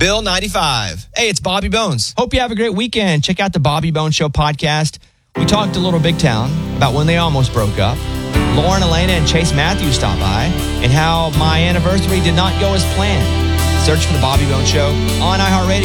Bill 95. Hey, it's Bobby Bones. Hope you have a great weekend. Check out the Bobby Bones Show podcast. We talked a little Big Town about when they almost broke up. Lauren, Elena, and Chase Matthews stopped by, and how my anniversary did not go as planned. Search for the Bobby Bones Show on iHeartRadio.